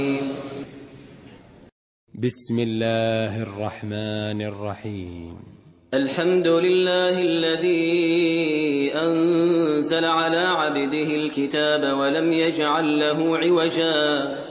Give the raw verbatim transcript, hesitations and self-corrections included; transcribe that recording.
بسم الله الرحمن الرحيم. الحمد لله الذي أنزل على عبده الكتاب ولم يجعل له عوجا